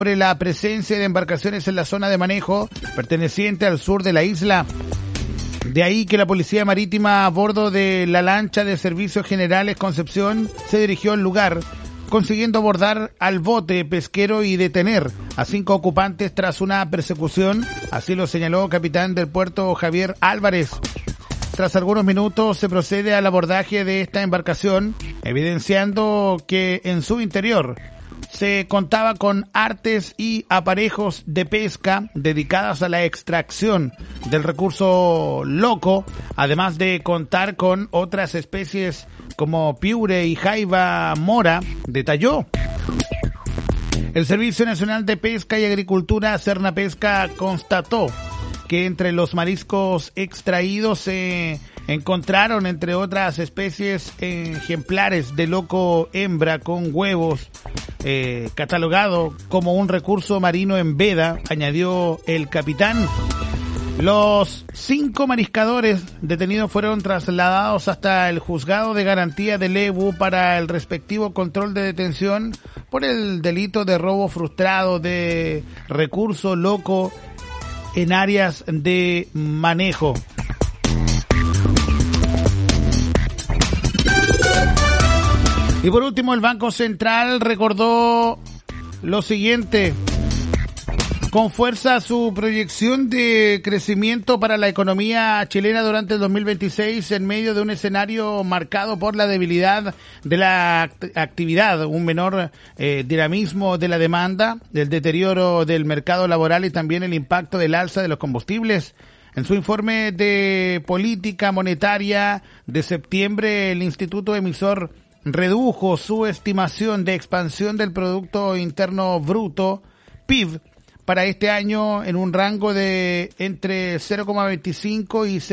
sobre la presencia de embarcaciones en la zona de manejo perteneciente al sur de la isla. De ahí que la Policía Marítima a bordo de la lancha de Servicios Generales Concepción se dirigió al lugar, consiguiendo abordar al bote pesquero y detener a 5 ocupantes tras una persecución, así lo señaló capitán del puerto Javier Álvarez. Tras algunos minutos se procede al abordaje de esta embarcación, evidenciando que en su interior se contaba con artes y aparejos de pesca dedicadas a la extracción del recurso loco, además de contar con otras especies como piure y jaiba mora, detalló. El Servicio Nacional de Pesca y Agricultura, Cernapesca, constató que entre los mariscos extraídos se encontraron, entre otras especies, ejemplares de loco hembra con huevos, catalogado como un recurso marino en veda, añadió el capitán. Los 5 mariscadores detenidos fueron trasladados hasta el juzgado de garantía de Lebu para el respectivo control de detención por el delito de robo frustrado de recurso loco en áreas de manejo. Y por último, el Banco Central recordó lo siguiente: con fuerza su proyección de crecimiento para la economía chilena durante el 2026 en medio de un escenario marcado por la debilidad de la actividad, un menor dinamismo de la demanda, el deterioro del mercado laboral y también el impacto del alza de los combustibles. En su informe de política monetaria de septiembre, el Instituto Emisor redujo su estimación de expansión del Producto Interno Bruto, PIB, para este año en un rango de entre 0,25 y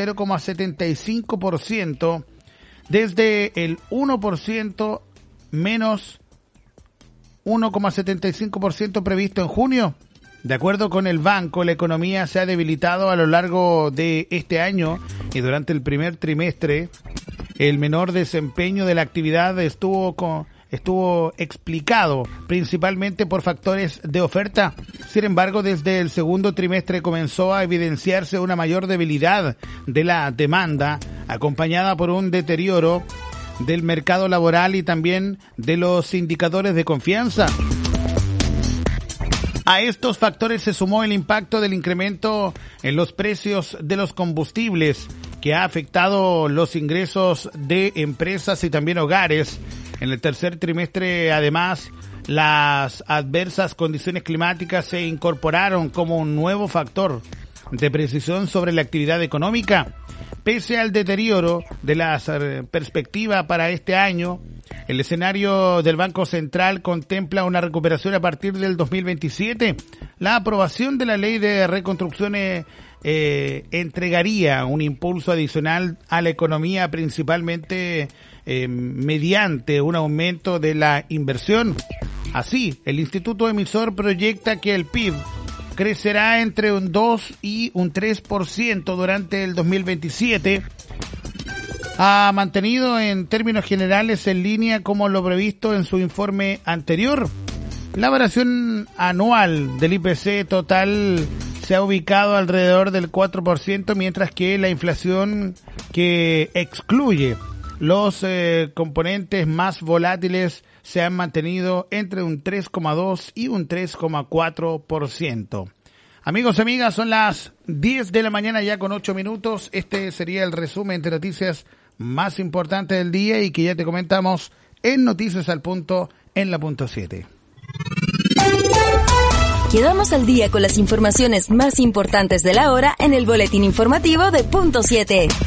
0,75%, desde el 1% menos 1,75% previsto en junio. De acuerdo con el banco, la economía se ha debilitado a lo largo de este año y durante el primer trimestre el menor desempeño de la actividad estuvo explicado principalmente por factores de oferta. Sin embargo, desde el segundo trimestre comenzó a evidenciarse una mayor debilidad de la demanda, acompañada por un deterioro del mercado laboral y también de los indicadores de confianza. A estos factores se sumó el impacto del incremento en los precios de los combustibles, que ha afectado los ingresos de empresas y también hogares. En el tercer trimestre, además, las adversas condiciones climáticas se incorporaron como un nuevo factor de precisión sobre la actividad económica. Pese al deterioro de la perspectiva para este año, el escenario del Banco Central contempla una recuperación a partir del 2027. La aprobación de la ley de reconstrucción entregaría un impulso adicional a la economía, principalmente mediante un aumento de la inversión. Así, el Instituto Emisor proyecta que el PIB crecerá entre un 2 y un 3% durante el 2027. Ha mantenido en términos generales en línea como lo previsto en su informe anterior. La variación anual del IPC total se ha ubicado alrededor del 4%, mientras que la inflación, que excluye los componentes más volátiles, se han mantenido entre un 3,2 y un 3,4%. Amigos y amigas, son las 10 de la mañana ya con 8 minutos. Este sería el resumen de noticias más importantes del día y que ya te comentamos en Noticias al Punto en la punto 7. Quedamos al día con las informaciones más importantes de la hora en el boletín informativo de punto 7.